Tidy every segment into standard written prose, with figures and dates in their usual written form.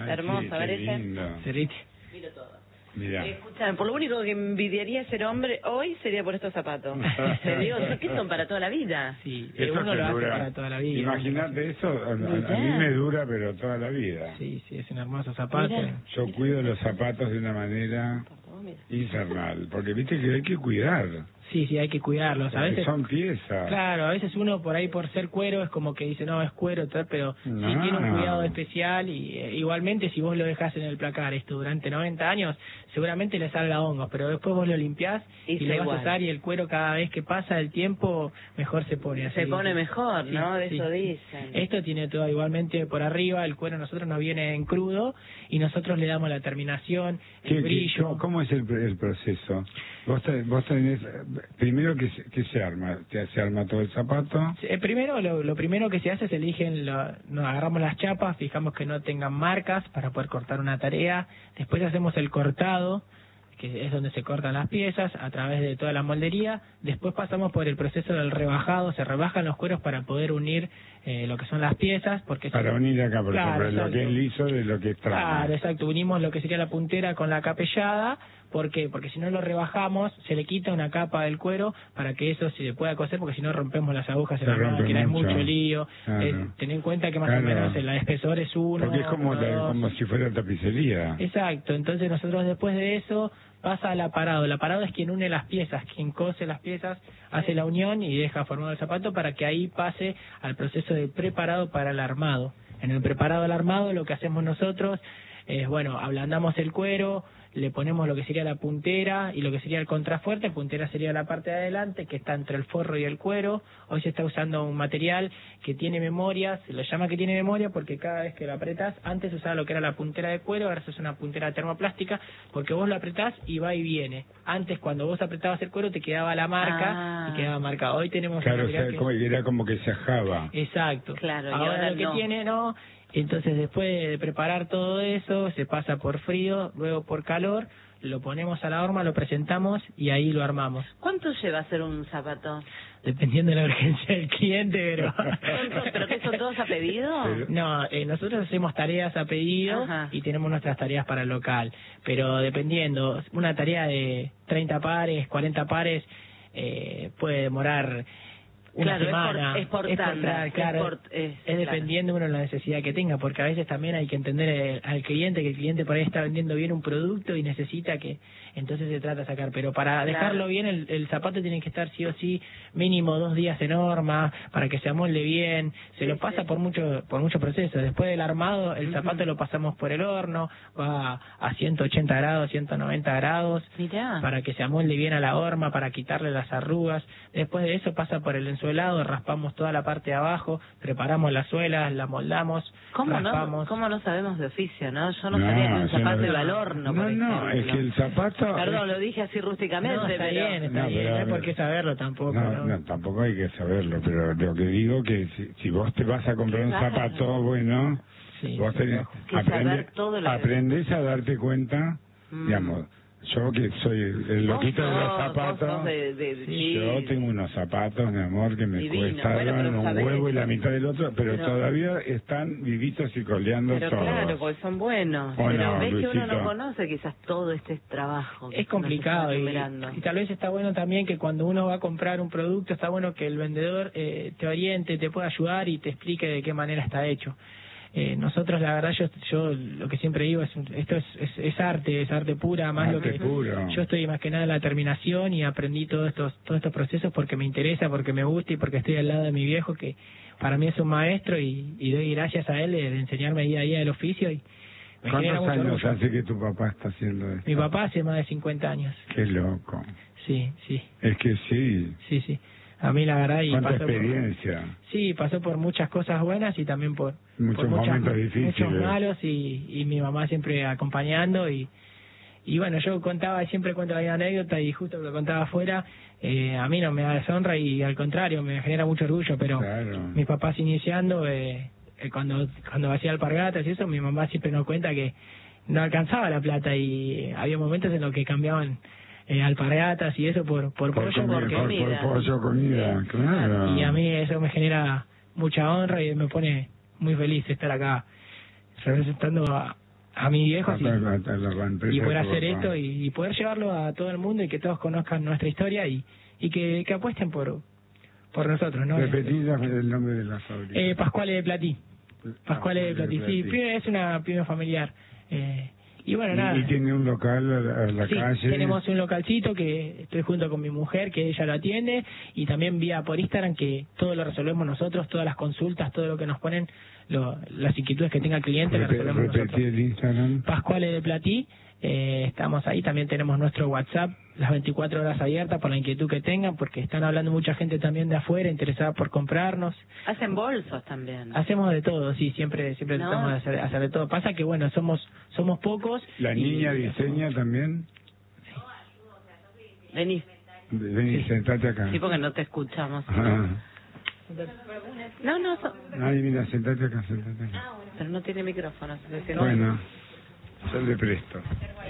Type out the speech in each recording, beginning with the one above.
Hermoso, sí, a ver ese. lindo. Cerrite. Miro todo. Mirá. Escuchame, por lo único que envidiaría ser hombre hoy sería por estos zapatos. Te digo, ¿qué son para toda la vida? Sí, Eso uno te lo hace dura. para toda la vida. Imagínate eso, a mí Mirá. me dura, pero toda la vida. Sí, sí, es un hermoso zapato. Mirá. Yo cuido los zapatos de una manera infernal, porque viste que hay que cuidar. Sí, sí, hay que cuidarlos. A Porque veces son piezas. Claro, a veces uno por ahí por ser cuero es como que dice, no, es cuero, tal, pero No. sí tiene un cuidado especial y igualmente si vos lo dejás en el placar esto durante 90 años, seguramente le salga hongos, pero después vos lo limpiás y lo vas a usar y el cuero cada vez que pasa el tiempo mejor se pone. Así, Se pone mejor, sí, ¿no? De sí. eso dicen. Esto tiene todo igualmente por arriba, el cuero nosotros nos viene en crudo y nosotros le damos la terminación, el brillo. ¿Cómo es el proceso? Vos tenés, primero que se arma, se arma todo el zapato. Primero, lo primero que se hace es nos agarramos las chapas, fijamos que no tengan marcas para poder cortar una tarea, después hacemos el cortado, que es donde se cortan las piezas a través de toda la moldería, después pasamos por el proceso del rebajado, se rebajan los cueros para poder unir lo que son las piezas, porque para unir acá, por claro, ejemplo, lo que es liso de lo que es trama. Claro, exacto, unimos lo que sería la puntera con la capellada. ¿Por qué? Porque si no lo rebajamos, se le quita una capa del cuero para que eso se pueda coser, porque si no rompemos las agujas en la máquina, es mucho lío. Claro. Ten en cuenta que más o menos el espesor es uno. Porque es como si fuera tapicería. Exacto, entonces nosotros después de eso pasa al aparado. El aparado es quien une las piezas, quien cose las piezas, hace la unión y deja formado el zapato para que ahí pase al proceso de preparado para el armado. En el preparado al armado lo que hacemos nosotros es, bueno, ablandamos el cuero, le ponemos lo que sería la puntera y lo que sería el contrafuerte. Puntera sería la parte de adelante que está entre el forro y el cuero. Hoy se está usando un material que tiene memoria, se lo llama que tiene memoria porque cada vez que lo apretás, antes usaba lo que era la puntera de cuero, ahora se usa una puntera termoplástica porque vos lo apretás y va y viene. Antes cuando vos apretabas el cuero te quedaba la marca y quedaba marcado. Hoy tenemos claro, era como que se ajaba. Exacto. Claro, ahora lo que tiene, no. Entonces después de preparar todo eso, se pasa por frío, luego por calor, lo ponemos a la horma, lo presentamos y ahí lo armamos. ¿Cuánto lleva hacer un zapato? Dependiendo de la urgencia del cliente, pero... ¿Pero qué son todos a pedido? No, nosotros hacemos tareas a pedido. Ajá. Y tenemos nuestras tareas para el local, pero dependiendo, una tarea de 30 pares, 40 pares, puede demorar... una semana. Es por tanda. Claro, es dependiendo uno de la necesidad que tenga, porque a veces también hay que entender al cliente que el cliente por ahí está vendiendo bien un producto y necesita que, entonces se trata de sacar, pero para dejarlo bien el zapato tiene que estar sí o sí mínimo 2 días en horma para que se amolde bien, se lo pasa por mucho proceso. Después del armado el zapato lo pasamos por el horno, va a 180 grados, 190 grados. Mirá. Para que se amolde bien a la horma, para quitarle las arrugas. Después de eso pasa por el ensuelado, raspamos toda la parte de abajo, preparamos las suelas, la moldamos, raspamos. ¿Cómo no sabemos de oficio, no? Yo no sabía que un zapato iba al horno, por ejemplo. No, es que el zapato... Perdón, lo dije así rústicamente, no, está bien, no hay por qué saberlo tampoco. No, tampoco hay que saberlo, pero lo que digo que si vos te vas a comprar un zapato bueno, sí, vos aprendés a darte cuenta, digamos... Yo que soy el loquito de los zapatos, yo tengo unos zapatos, mi amor, que me cuestaron un huevo y la mitad del otro, pero todavía están vivitos y coleando todos. Pero claro, porque son buenos. Pero ves que uno no conoce quizás todo este trabajo. Es complicado y tal vez está bueno también que cuando uno va a comprar un producto, está bueno que el vendedor te oriente, te pueda ayudar y te explique de qué manera está hecho. Nosotros la verdad yo lo que siempre digo esto es arte pura, más lo que puro. Yo estoy más que nada en la terminación y aprendí todos estos procesos porque me interesa, porque me gusta y porque estoy al lado de mi viejo que para mí es un maestro y doy gracias a él de enseñarme día a día el oficio. Y ¿cuántos años hace que tu papá está haciendo esto? Mi papá hace más de 50 años. Qué loco. Sí. Es que sí. Sí. A mí la verdad... ¿Cuánta experiencia? Pasó por muchas cosas buenas y también por muchos momentos difíciles. Muchos malos y mi mamá siempre acompañando y bueno, yo siempre cuento la anécdota y justo lo contaba afuera, a mí no me da deshonra y al contrario, me genera mucho orgullo, pero mis papás iniciando, cuando hacía alpargatas y eso, mi mamá siempre nos cuenta que no alcanzaba la plata y había momentos en los que cambiaban alpargatas y eso por pollo, comida, claro. Y a mí eso me genera mucha honra y me pone muy feliz estar acá representando a mis viejos y poder hacer esto y poder llevarlo a todo el mundo y que todos conozcan nuestra historia y que apuesten por nosotros, ¿no? Repetí el nombre de la fábrica. Pascuale de Platí. Pascuale de Platí, sí, es una pyme familiar. Y bueno, nada. ¿Y tiene un local a la calle? Tenemos un localcito que estoy junto con mi mujer, que ella lo atiende, y también vía por Instagram, que todo lo resolvemos nosotros, todas las consultas, todo lo que nos ponen, las inquietudes que tenga el cliente, las resolvemos nosotros. Repetí el Instagram. Pascuale de Platí. Estamos ahí, también tenemos nuestro WhatsApp, las 24 horas abiertas por la inquietud que tengan, porque están hablando mucha gente también de afuera, interesada por comprarnos. Hacen bolsos también. Hacemos de todo, sí, siempre tratamos de hacer de todo. Pasa que bueno, somos pocos. ¿La niña diseña también? Sí. Vení, sentate acá. Sí, porque no te escuchamos. No. Ay, mira, sentate acá. Pero no tiene micrófono. Bueno. Yo le presto.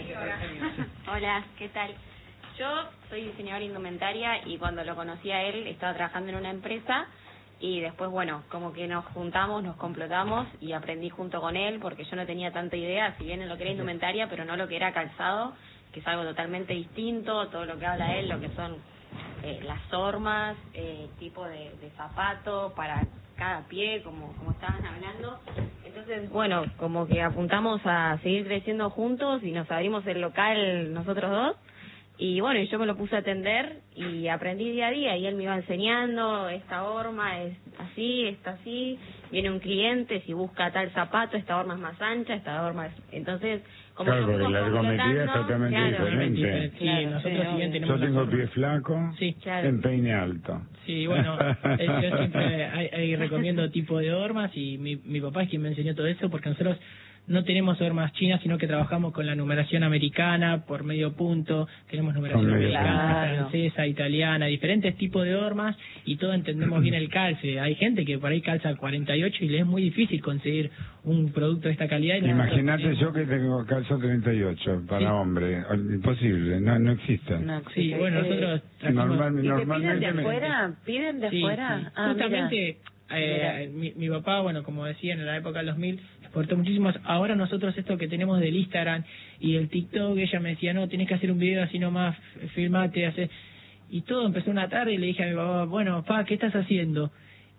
Hola, ¿qué tal? Yo soy diseñadora indumentaria y cuando lo conocí a él estaba trabajando en una empresa y después, bueno, como que nos juntamos, nos complotamos y aprendí junto con él porque yo no tenía tanta idea, si bien en lo que era indumentaria, pero no lo que era calzado, que es algo totalmente distinto, todo lo que habla él, lo que son las hormas, tipo de zapato para cada pie, como estaban hablando. Entonces, bueno, como que apuntamos a seguir creciendo juntos y nos abrimos el local nosotros dos. Y bueno, yo me lo puse a atender y aprendí día a día y él me iba enseñando, esta horma es así, está así, viene un cliente, si busca tal zapato, esta horma es más ancha, esta horma es... Entonces, como claro, porque la ergometría es totalmente diferente. Sí, nosotros también tenemos... Yo tengo pie flaco, sí, claro. Empeine alto. Sí, bueno, yo siempre ahí recomiendo tipo de hormas y mi papá es quien me enseñó todo eso porque nosotros no tenemos hormas chinas, sino que trabajamos con la numeración americana por medio punto, tenemos numeración americana, francesa, italiana, diferentes tipos de hormas y todos entendemos bien el calce. Hay gente que por ahí calza 48 y le es muy difícil conseguir un producto de esta calidad. Imagínate yo que tengo calzo 38 para hombre, imposible, no existe. Sí, bueno, nosotros normalmente ¿Piden de afuera? Sí. Justamente mi papá, bueno, como decía, en la época del 2000 exportó muchísimos. Ahora nosotros esto que tenemos del Instagram y el TikTok, ella me decía, no, tenés que hacer un video así nomás, filmate, hacer... Y todo empezó una tarde y le dije a mi papá, bueno, papá, ¿qué estás haciendo?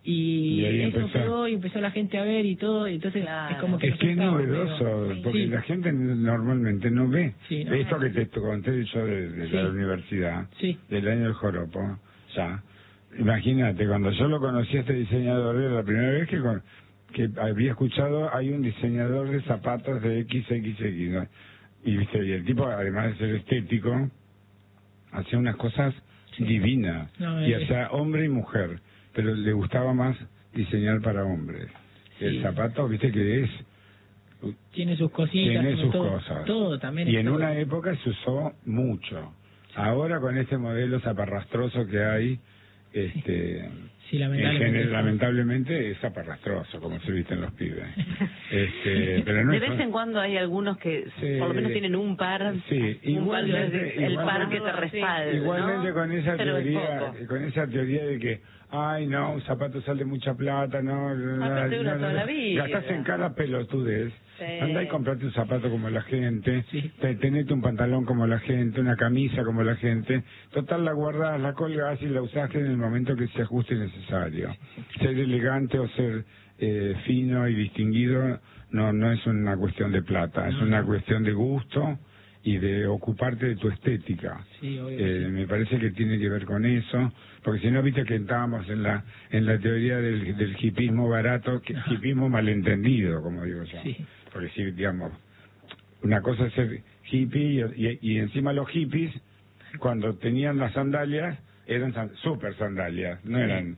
Y eso pegó y empezó la gente a ver y todo, y entonces es como que... Es que es novedoso, porque la gente normalmente no ve. Sí, no, esto que te conté yo de la universidad, del año del joropo, ya. Imagínate, cuando yo lo conocí a este diseñador, era la primera vez que había escuchado, hay un diseñador de zapatos de XXX, ¿no? Y el tipo, además de ser estético, hacía unas cosas divinas, y hacía hombre y mujer, pero le gustaba más diseñar para hombres. El zapato, viste que tiene sus cositas, tiene sus cosas, todo también. Y en una época se usó mucho. Ahora con este modelo zaparrastroso que hay, lamentablemente es zaparrastroso, como se visten los pibes. Pero no de vez en cuando hay algunos que por lo menos tienen un par, el par que te respalda. Igualmente, ¿no? con esa teoría de que un zapato sale mucha plata, gastás en cada pelotudez. Andá y comprate un zapato como la gente, tenete un pantalón como la gente, una camisa como la gente. Total, la guardás, la colgás y la usás en el momento que se ajuste necesario. Ser elegante o ser fino y distinguido no es una cuestión de plata, es una cuestión de gusto y de ocuparte de tu estética. Me parece que tiene que ver con eso, porque si no, viste que estábamos en la teoría del hipismo barato, hipismo malentendido, como digo yo. Porque si, digamos, una cosa es ser hippie y encima los hippies, cuando tenían las sandalias, eran super sandalias, no eran...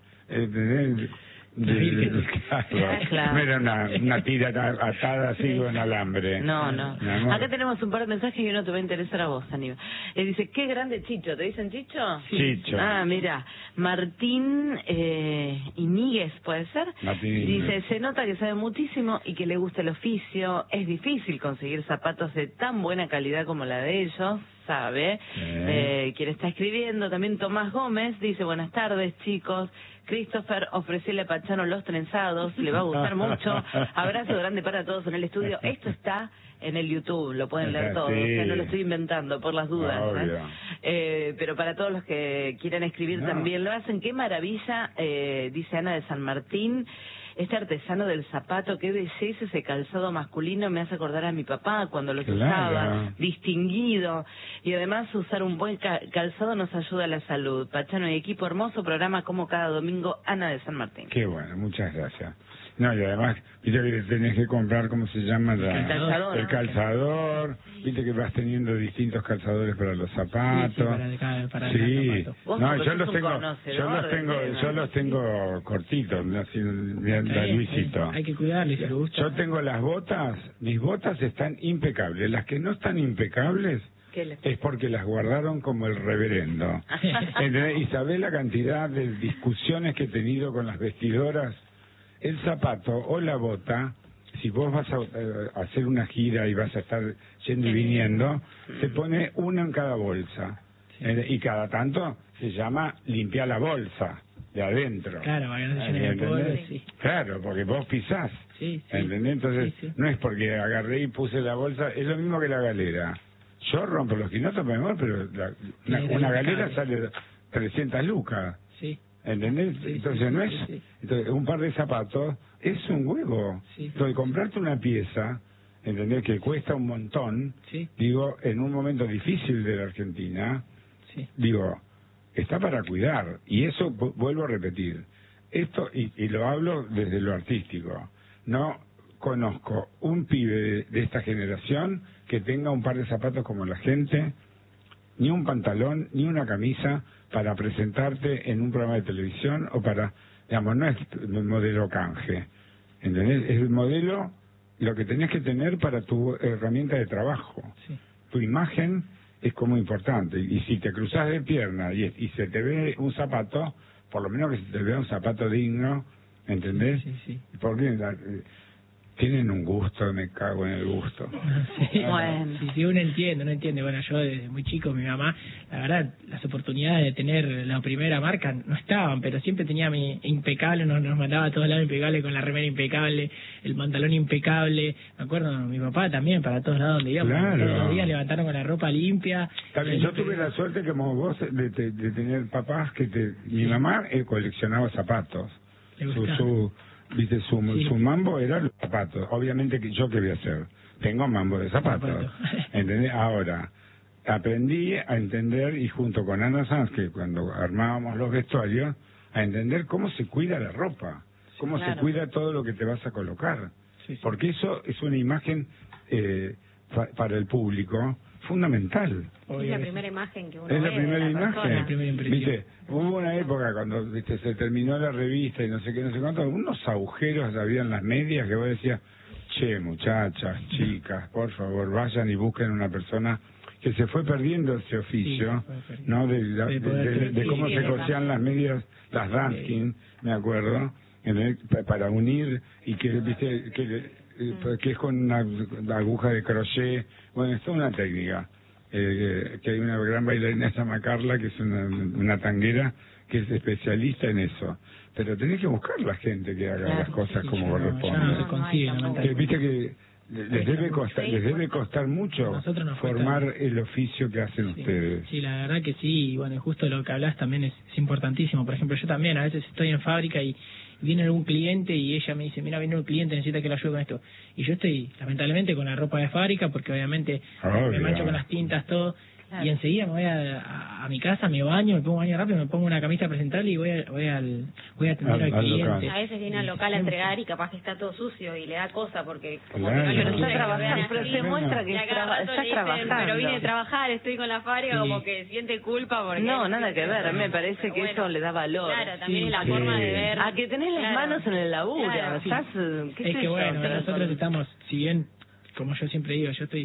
No era una tira atada así con alambre. No. Acá tenemos un par de mensajes y uno te va a interesar a vos, Aníbal. Dice, qué grande Chicho. ¿Te dicen Chicho? Chicho. Mira, Martín Iníguez, ¿puede ser? Dice, se nota que sabe muchísimo y que le gusta el oficio. Es difícil conseguir zapatos de tan buena calidad como la de ellos. sabe quién está escribiendo. También Tomás Gómez dice, buenas tardes, chicos. Christopher, ofrecele a Pachano los trenzados, le va a gustar mucho. Abrazo grande para todos en el estudio. Esto está en el YouTube, lo pueden leer todos, no lo estoy inventando por las dudas. Pero para todos los que quieran escribir también lo hacen. Qué maravilla, dice Ana de San Martín. Este artesano del zapato, qué belleza ese calzado masculino, me hace acordar a mi papá cuando los usaba, distinguido. Y además usar un buen calzado nos ayuda a la salud. Pachano y equipo, hermoso programa como cada domingo, Ana de San Martín. Qué bueno, muchas gracias. No, y además, viste que tenés que comprar, ¿cómo se llama? El calzador. Viste que vas teniendo distintos calzadores para los zapatos. Sí, no, yo los tengo cortitos, así, Luisito. Hay que cuidarlos, si le gusta. Yo tengo las botas, mis botas están impecables. Las que no están impecables es porque las guardaron como el reverendo. ¿Y sabés la cantidad de discusiones que he tenido con las vestidoras? El zapato o la bota, si vos vas a hacer una gira y vas a estar yendo y viniendo, se pone una en cada bolsa. Y cada tanto se llama limpiar la bolsa de adentro. Claro, para que no se llene de polvo, Claro, porque vos pisás. ¿Entendés? Entonces, no es porque agarré y puse la bolsa, es lo mismo que la galera. Yo rompo los quinotos, pero una galera sale 300 lucas. ¿Entendés? Entonces no es... Entonces, un par de zapatos es un huevo. Entonces, comprarte una pieza, ¿entendés? Que cuesta un montón, digo, en un momento difícil de la Argentina, digo, está para cuidar. Y eso, vuelvo a repetir, esto, y lo hablo desde lo artístico, no conozco un pibe de esta generación que tenga un par de zapatos como la gente, ni un pantalón, ni una camisa para presentarte en un programa de televisión o para, digamos, no es el modelo canje, ¿entendés? Es el modelo, lo que tenés que tener para tu herramienta de trabajo. Tu imagen es como importante, y si te cruzás de pierna y se te ve un zapato, por lo menos que se te vea un zapato digno, ¿entendés? Porque tienen un gusto, me cago en el gusto. Uno entiende. Bueno, yo desde muy chico, mi mamá, la verdad, las oportunidades de tener la primera marca no estaban, pero siempre tenía mi impecable, nos mandaba a todos lados impecable, con la remera impecable, el pantalón impecable. Me acuerdo, mi papá también, para todos lados donde íbamos, todos los días levantaron con la ropa limpia. También yo tuve la suerte, como vos, de tener papás mi mamá coleccionaba zapatos. Viste, su mambo era los zapatos. Obviamente que yo qué voy a hacer, tengo mambo de zapatos. ¿Entendés? Ahora, aprendí a entender, y junto con Ana Sanz, que cuando armábamos los vestuarios, a entender cómo se cuida la ropa, cómo se cuida todo lo que te vas a colocar. Porque eso es una imagen para el público fundamental. Es la primera imagen que uno ve. Es la primera imagen. ¿Viste? Hubo una época cuando se terminó la revista y no sé qué, no sé cuánto, unos agujeros había en las medias que vos decías, che, muchachas, chicas, por favor, vayan y busquen una persona que se fue perdiendo ese oficio, ¿no? De cómo se cosían las medias, las Danskin, me acuerdo, para unir, y que, viste, que es con una aguja de crochet. Bueno, esto es una técnica, que hay una gran bailarina, se llama Carla, que es una tanguera, que es especialista en eso. Pero tenés que buscar la gente que haga las cosas como corresponde. Viste que les debe costar mucho formar el oficio que hacen ustedes. Sí, la verdad que sí, y bueno, justo lo que hablas también es importantísimo. Por ejemplo, yo también a veces estoy en fábrica y viene algún cliente y ella me dice, mira, viene un cliente, necesita que le ayude con esto. Y yo estoy, lamentablemente, con la ropa de fábrica, porque obviamente me mancho con las tintas, todo. Y enseguida me voy a mi casa, me baño, me pongo baño rápido, me pongo una camisa presentable y voy a atender al cliente. A veces viene al local a entregar y capaz que está todo sucio y le da cosa porque como que no está trabajando, pero se muestra que está trabajando. Pero vine a trabajar, estoy con la fábrica, como que siente culpa porque... No, nada que ver, me parece que eso le da valor. Claro, también es la forma de ver... A que tenés las manos en el laburo, estás... Es que bueno, nosotros estamos, si bien, como yo siempre digo, yo estoy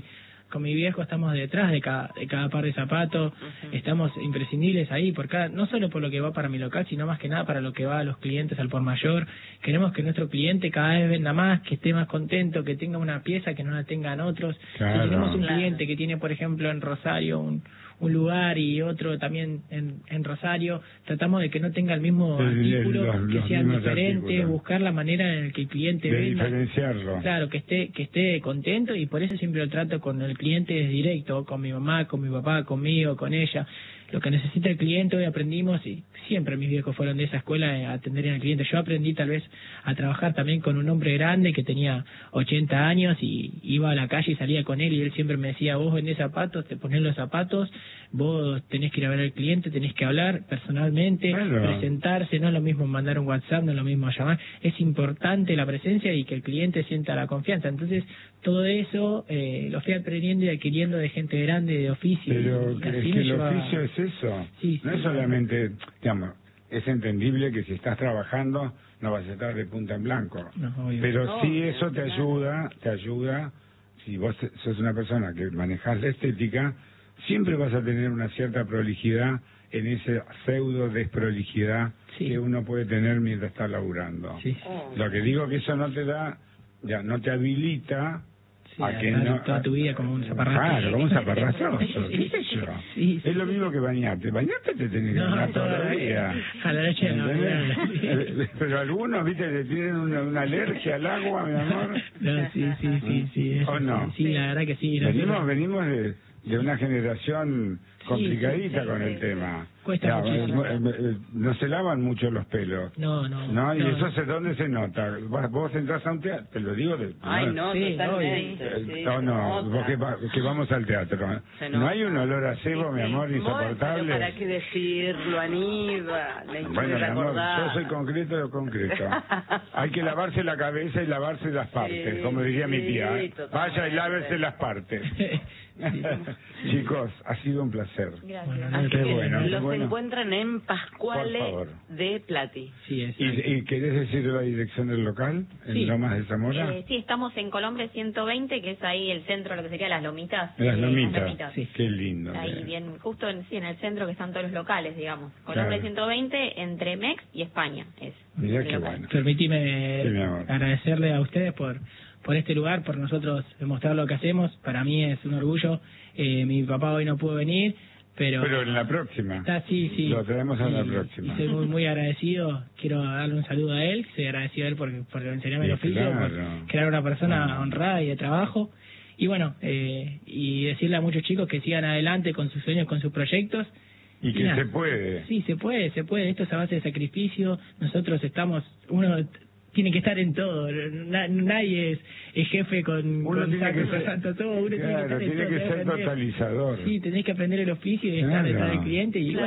con mi viejo estamos detrás de cada par de zapatos, estamos imprescindibles ahí, no solo por lo que va para mi local, sino más que nada para lo que va a los clientes al por mayor. Queremos que nuestro cliente cada vez venda más, que esté más contento, que tenga una pieza que no la tengan otros. Claro. Si tenemos un cliente que tiene, por ejemplo, en Rosario un lugar y otro también en Rosario, tratamos de que no tenga el mismo artículo, que sean diferentes, buscar la manera en la que el cliente venda, diferenciarlo. Claro, que esté contento, y por eso siempre lo trato con el cliente es directo, con mi mamá, con mi papá, conmigo, con ella. Lo que necesita el cliente, hoy aprendimos, y siempre mis viejos fueron de esa escuela, a atender al cliente. Yo aprendí tal vez a trabajar también con un hombre grande que tenía 80 años y iba a la calle y salía con él, y él siempre me decía, vos vendés zapatos, te ponés los zapatos, vos tenés que ir a ver al cliente, tenés que hablar personalmente, presentarse, no es lo mismo mandar un WhatsApp, no es lo mismo llamar, es importante la presencia y que el cliente sienta la confianza. Entonces, todo eso lo fui aprendiendo y adquiriendo de gente grande, de oficio. Pero que el oficio es eso, no es solamente, digamos, es entendible que si estás trabajando no vas a estar de punta en blanco, pero sí eso te ayuda, si vos sos una persona que manejás la estética, siempre vas a tener una cierta prolijidad en ese pseudo desprolijidad que uno puede tener mientras está laburando. Lo que digo que eso no te da, no te habilita a que no toda tu vida como un zaparrazo. Claro, como un zaparrazo. ¿Qué sé yo? Es lo mismo que bañarte. Bañarte te tenés que bañar todos los días. A la noche no. Pero algunos, viste, te tienen una alergia al agua, mi amor. No, sí. ¿O no? Sí, la verdad que sí. Venimos de una generación complicadita con el tema. Cuesta muchísimo. No se lavan mucho los pelos. No. Y eso es donde se nota. Vos entras a un teatro, te lo digo de... Totalmente. Vos que vamos al teatro. No hay un olor a cebo, mi amor, insoportable. Pero ¿para qué decirlo, Aníbal? Bueno, mi amor, yo soy concreto. Hay que lavarse la cabeza y lavarse las partes, como diría mi tía. Vaya y lávese las partes. Chicos, ha sido un placer. Gracias. Los encuentran en Pascuale de Plati. ¿Y querés decir la dirección del local? ¿En Lomas de Zamora? Sí, estamos en Colombre 120, que es ahí el centro, lo que sería Las Lomitas. Las Lomitas. Qué lindo. Ahí bien, justo en el centro que están todos los locales, digamos. Colombre 120, entre Mex y España. Mirá qué bueno. Permitime agradecerle a ustedes por este lugar, por nosotros demostrar lo que hacemos. Para mí es un orgullo. Mi papá hoy no pudo venir, pero en la próxima. Lo traemos en la próxima. Estoy muy agradecido. Quiero darle un saludo a él. Soy agradecido a él por enseñarme el oficio, por crear una persona honrada y de trabajo. Y bueno, y decirle a muchos chicos que sigan adelante con sus sueños, con sus proyectos. Y que se puede. Sí, se puede. Esto es a base de sacrificio. Nosotros uno tiene que estar en todo. Nadie es jefe con tiene que ser, todo. Uno tiene que ser totalizador. Sí, tenés que aprender el oficio y estar detrás del cliente. Y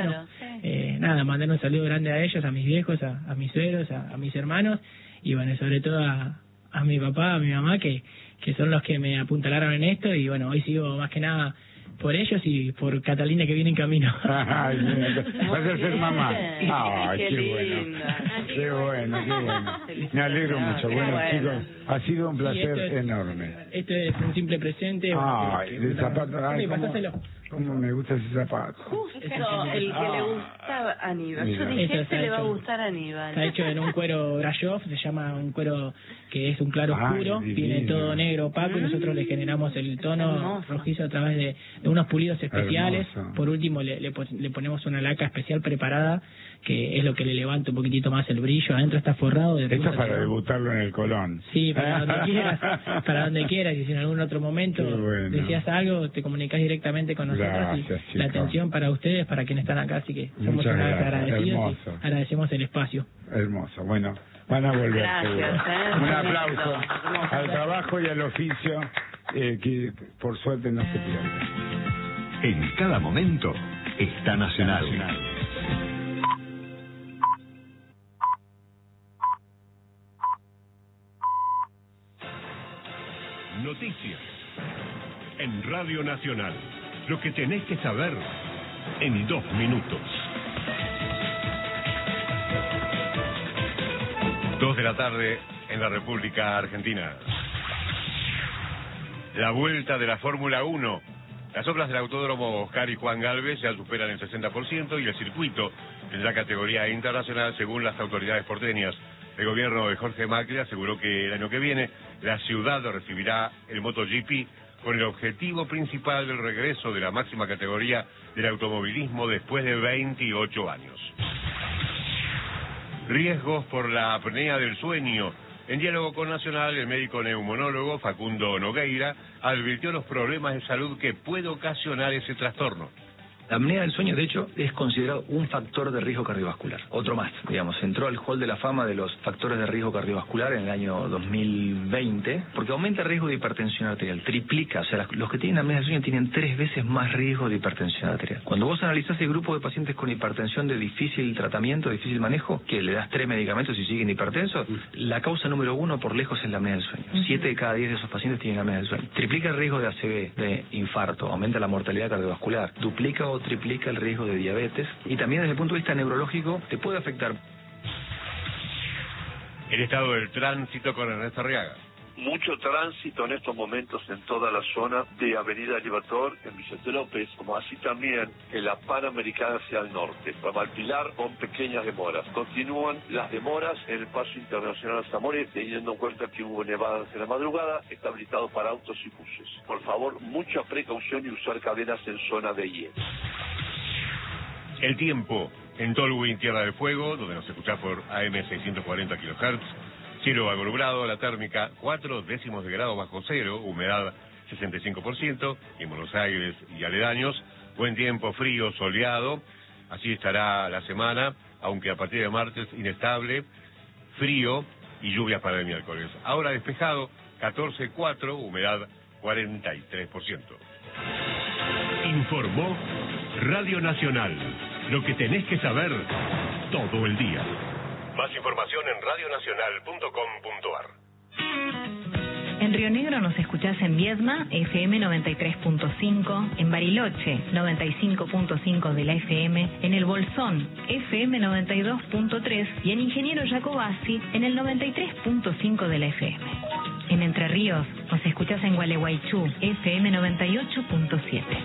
mandar un saludo grande a ellos, a mis viejos, a mis suegros, a mis hermanos, y bueno, sobre todo a mi papá, a mi mamá, que son los que me apuntalaron en esto. Y bueno, hoy sigo más que nada por ellos y por Catalina, que viene en camino. Ay, vas a ser mamá. Ay, qué bueno. Me alegro mucho. Bueno, chicos, ha sido un placer enorme. Esto es un simple presente. Ay, de zapato. ¿Cómo me gusta ese zapato? Justo el que le gustaba a Aníbal. Yo dije, este le va a gustar a Aníbal. Está hecho en un cuero Brashov, se llama un cuero que es un claro oscuro, viene todo negro opaco, y nosotros le generamos el tono rojizo a través de unos pulidos especiales. Por último le ponemos una laca especial preparada, que es lo que le levanta un poquitito más el brillo. Adentro está forrado de... Esto es para debutarlo en el Colón. Sí, para donde quieras, y si en algún otro momento decías algo, te comunicás directamente con nosotros. Y la atención para ustedes, para quienes están acá, así que somos agradecidos y agradecemos el espacio. Hermoso. Bueno, van a volver. Gracias, un aplauso al trabajo y al oficio, que por suerte no se pierde. En cada momento está Nacional. Noticias en Radio Nacional. Lo que tenés que saber en 2 minutos. 2 de la tarde en la República Argentina. La vuelta de la Fórmula 1. Las obras del Autódromo Oscar y Juan Galvez ya superan el 60% y el circuito tendrá categoría internacional según las autoridades porteñas. El gobierno de Jorge Macri aseguró que el año que viene la ciudad recibirá el MotoGP con el objetivo principal del regreso de la máxima categoría del automovilismo después de 28 años. Riesgos por la apnea del sueño. En diálogo con Nacional, el médico neumonólogo Facundo Nogueira advirtió los problemas de salud que puede ocasionar ese trastorno. La apnea del sueño, de hecho, es considerado un factor de riesgo cardiovascular. Otro más, digamos, entró al hall de la fama de los factores de riesgo cardiovascular en el año 2020, porque aumenta el riesgo de hipertensión arterial, triplica, o sea, los que tienen apnea del sueño tienen 3 veces más riesgo de hipertensión arterial. Cuando vos analizás el grupo de pacientes con hipertensión de difícil tratamiento, difícil manejo, que le das 3 medicamentos y siguen hipertensos, la causa número 1 por lejos es la apnea del sueño. 7 de cada 10 de esos pacientes tienen apnea del sueño. Triplica el riesgo de ACV, de infarto, aumenta la mortalidad cardiovascular, duplica o triplica el riesgo de diabetes y también desde el punto de vista neurológico te puede afectar. El estado del tránsito con Ernesto Arriaga. Mucho tránsito en estos momentos en toda la zona de Avenida Libertador, en Vicente López, como así también en la Panamericana hacia el norte. Para Malpilar con pequeñas demoras. Continúan las demoras en el paso internacional Zamora, teniendo en cuenta que hubo nevadas en la madrugada, está habilitado para autos y buses. Por favor, mucha precaución y usar cadenas en zona de hielo. El tiempo en Tolwyn, Tierra del Fuego, donde nos escuchás por AM 640 kHz. Cielo algo nublado, la térmica 4 décimos de grado bajo cero, humedad 65%, y en Buenos Aires y aledaños, buen tiempo, frío, soleado, así estará la semana, aunque a partir de martes inestable, frío y lluvias para el miércoles. Ahora despejado, 14,4, humedad 43%. Informó Radio Nacional, lo que tenés que saber todo el día. Más información en radionacional.com.ar. En Río Negro nos escuchás en Viedma, FM 93.5, en Bariloche, 95.5 de la FM, en El Bolsón, FM 92.3 y en Ingeniero Jacobasi, en el 93.5 de la FM. En Entre Ríos nos escuchás en Gualeguaychú, FM 98.7.